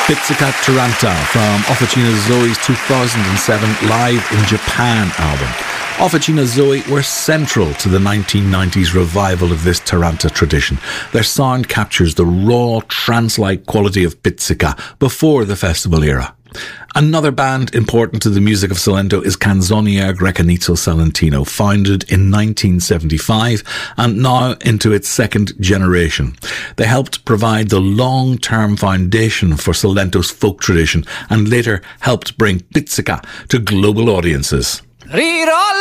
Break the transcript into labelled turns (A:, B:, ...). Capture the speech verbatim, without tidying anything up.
A: Pizzica Taranta from Officina Zoe's two thousand seven Live in Japan album. Officina Zoe were central to the nineteen nineties revival of this Taranta tradition. Their sound captures the raw, trance-like quality of Pizzica before the festival era. Another band important to the music of Salento is Canzoniere Grecanizzo Salentino, founded in nineteen seventy-five and now into its second generation. They helped provide the long-term foundation for Salento's folk tradition and later helped bring Pizzica to global audiences.